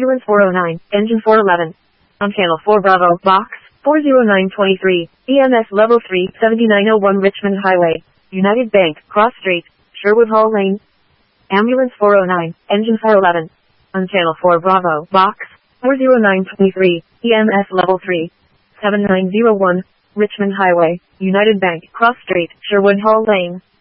Ambulance 409, Engine 411. On Channel 4 Bravo, Box 40923, EMS Level 3, 7901 Richmond Highway, United Bank, Cross Street, Sherwood Hall Lane. Ambulance 409, Engine 411. On Channel 4 Bravo, Box 40923, EMS Level 3, 7901, Richmond Highway, United Bank, Cross Street, Sherwood Hall Lane.